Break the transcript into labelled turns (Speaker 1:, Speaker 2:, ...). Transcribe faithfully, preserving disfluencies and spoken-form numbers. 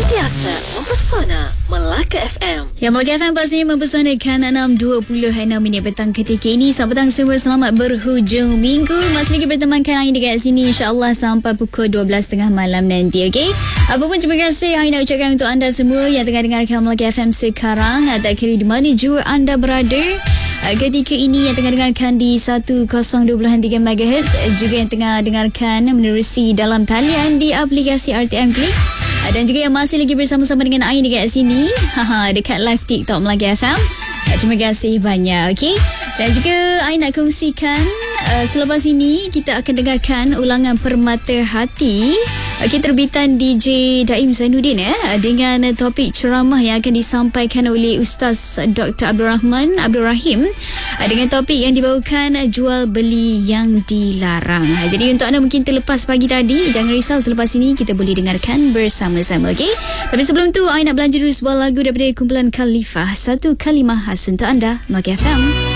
Speaker 1: Sentiasa mempesona Melaka F M.
Speaker 2: Ya, Melaka F M pastinya mempesonakan enam dua puluh enam minit petang ketika ini. Selamat petang semua, selamat berhujung minggu. Masih lagi bertemankan Ain dekat sini insya-Allah sampai pukul dua belas tiga puluh malam nanti, okey? Apapun terima kasih Ain nak ucapkan untuk anda semua yang tengah dengarkan Melaka F M sekarang. Tak kira di mana jua anda berada. Ketika ini yang tengah dengarkan di seratus dua puluh tiga megahertz, juga yang tengah dengarkan menerusi dalam talian di aplikasi R T M Klik, dan juga yang masih lagi bersama-sama dengan Ain dekat sini haha, dekat live TikTok Melaka F M. Terima kasih banyak, okey. Dan juga Ain nak kongsikan uh, selepas ini kita akan dengarkan ulangan Permata Hati, okey, terbitan D J Daim Zainuddin eh, dengan topik ceramah yang akan disampaikan oleh Ustaz Doktor Abdul Rahman Abdul Rahim, dengan topik yang dibawakan jual beli yang dilarang. Jadi untuk anda mungkin terlepas pagi tadi, jangan risau, selepas ini kita boleh dengarkan bersama-sama, okey. Tapi sebelum tu Ain nak belanja dulu sebuah lagu daripada kumpulan Khalifah, Satu Kalimah khas untuk anda Melaka F M.